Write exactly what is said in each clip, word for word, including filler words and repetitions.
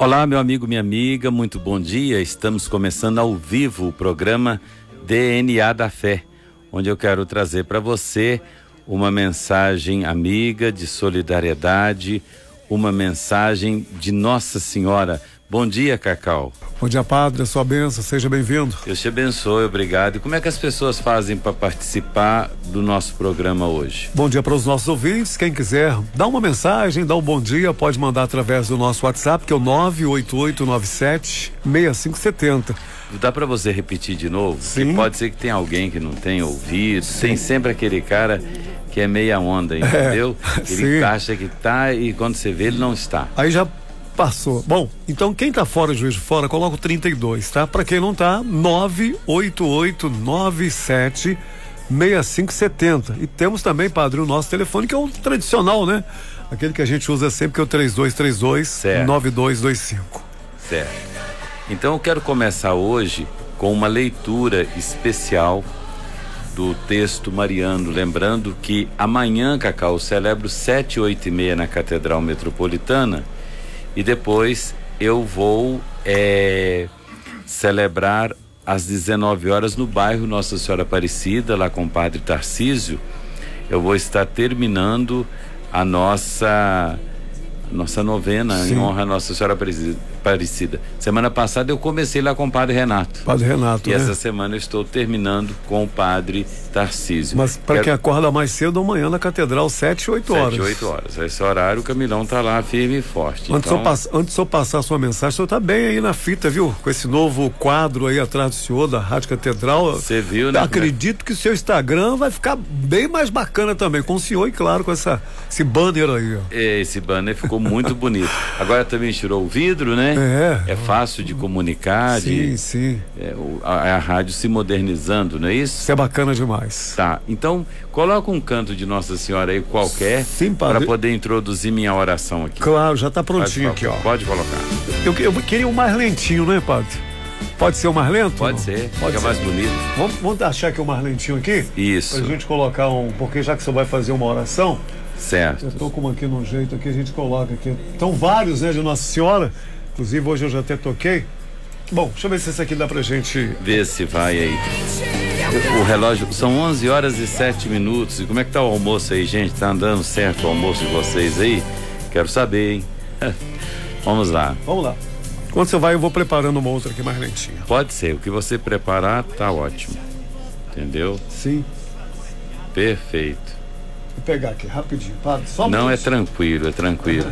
Olá, meu amigo, minha amiga, muito bom dia. Estamos começando ao vivo o programa D N A da Fé, onde eu quero trazer para você uma mensagem amiga de solidariedade, uma mensagem de Nossa Senhora. Bom dia, Cacau. Bom dia, padre, a sua bênção, seja bem-vindo. Deus te abençoe, obrigado. E como é que as pessoas fazem para participar do nosso programa hoje? Bom dia para os nossos ouvintes, quem quiser dá uma mensagem, dá um bom dia, pode mandar através do nosso WhatsApp, que é o nove oito oito nove sete seis cinco sete zero. Dá para você repetir de novo? Sim. Porque pode ser que tenha alguém que não tenha ouvido. Sim. Tem sempre aquele cara que é meia onda, entendeu? É, ele sim. acha que tá e quando você vê ele não está. Aí já passou. Bom, então quem tá fora, Juiz de Fora, coloca o trinta e dois, tá? Para quem não tá, nove oito oito nove sete seis cinco sete zero. E temos também, padre, o nosso telefone, que é o tradicional, né? Aquele que a gente usa sempre, que é o três dois três dois nove dois dois cinco. Certo. Então eu quero começar hoje com uma leitura especial do texto mariano, lembrando que amanhã, Cacau, eu celebro sete, oito e meia na Catedral Metropolitana e depois eu vou é, celebrar às dezenove horas no bairro Nossa Senhora Aparecida, lá com o Padre Tarcísio. Eu vou estar terminando a nossa nossa novena Sim. em honra a Nossa Senhora Aparecida. Semana passada eu comecei lá com o Padre Renato. Padre Renato, E né? essa semana eu estou terminando com o Padre Tarcísio. Mas para Quero... quem acorda mais cedo, amanhã na Catedral, sete, oito horas. sete, oito horas. Esse horário o Camilão tá lá firme e forte. Antes, então... eu pass... Antes de eu passar a sua mensagem, o senhor tá bem aí na fita, viu? Com esse novo quadro aí atrás do senhor, da Rádio Catedral. Você viu, né? Acredito que o seu Instagram vai ficar bem mais bacana também, com o senhor e claro, com essa, esse banner aí, ó. Esse banner ficou muito bonito. Agora também tirou o vidro, né? É. É fácil de comunicar. Sim, de, sim. É, o, a, a rádio se modernizando, não é isso? Isso é bacana demais. Tá, então coloca um canto de Nossa Senhora aí qualquer para poder introduzir minha oração aqui. Claro, já tá prontinho pode, aqui, ó. Pode colocar. Eu, eu queria o mais lentinho, né, padre? Pode ser o mais lento? Pode ser, pode fica ser. mais bonito. Vamos, vamos achar aqui o mais lentinho aqui? Isso. Pra gente colocar um, porque já que você vai fazer uma oração, certo. eu tô com aqui num jeito aqui, a gente coloca aqui. Então vários, né, de Nossa Senhora. Inclusive hoje eu já até toquei. Bom, deixa eu ver se esse aqui dá pra gente... Ver se vai aí. O, o relógio, são onze horas e sete minutos. E como é que tá o almoço aí, gente? Tá andando certo o almoço de vocês aí? Quero saber, hein? Vamos lá. Vamos lá. Quando você vai, eu vou preparando uma outra aqui mais lentinha. Pode ser, o que você preparar tá ótimo. Entendeu? Sim. Perfeito. Vou pegar aqui rapidinho, padre. Só Não, um é tranquilo, é tranquilo.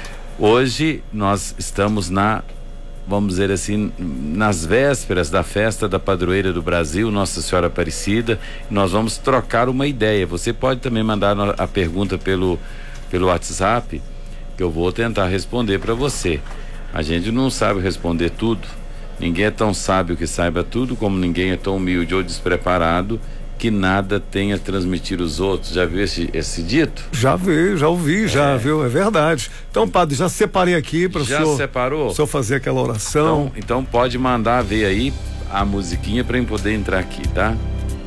Hoje nós estamos na, vamos dizer assim, nas vésperas da festa da padroeira do Brasil, Nossa Senhora Aparecida. Nós vamos trocar uma ideia. Você pode também mandar a pergunta pelo, pelo WhatsApp, que eu vou tentar responder para você. A gente não sabe responder tudo. Ninguém é tão sábio que saiba tudo, como ninguém é tão humilde ou despreparado que nada tenha a transmitir os outros. Já viu esse, esse dito? Já vi, já ouvi, é. já viu, é verdade. Então, padre, já separei aqui para o senhor. Já separou? O senhor fazer aquela oração. Então, então pode mandar ver aí a musiquinha para eu poder entrar aqui, tá?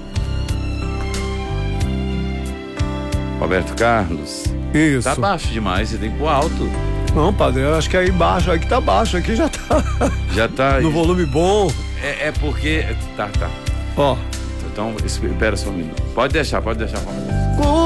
Roberto Carlos. Isso. Tá baixo demais, você tem que pôr alto. Não, padre, eu acho que aí baixo, aí que tá baixo, aqui já tá. Já tá. No volume bom. É, é porque. Tá, tá. Ó. Então, espera só um minuto. Pode deixar, pode deixar.